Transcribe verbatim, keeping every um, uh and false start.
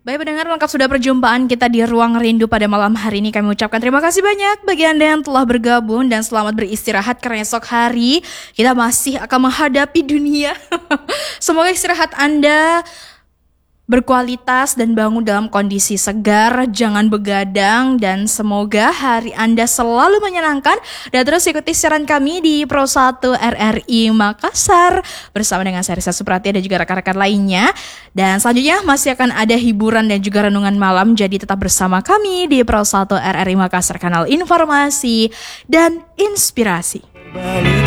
Baik pendengar, lengkap sudah perjumpaan kita di Ruang Rindu pada malam hari ini. Kami ucapkan terima kasih banyak bagi Anda yang telah bergabung dan selamat beristirahat karena esok hari kita masih akan menghadapi dunia. Semoga istirahat Anda berkualitas dan bangun dalam kondisi segar, jangan begadang, dan semoga hari Anda selalu menyenangkan. Dan terus ikuti siaran kami di Pro satu R R I Makassar bersama dengan saya Risa Suprati dan juga rekan-rekan lainnya. Dan selanjutnya masih akan ada hiburan dan juga renungan malam, jadi tetap bersama kami di Pro satu R R I Makassar, kanal informasi dan inspirasi.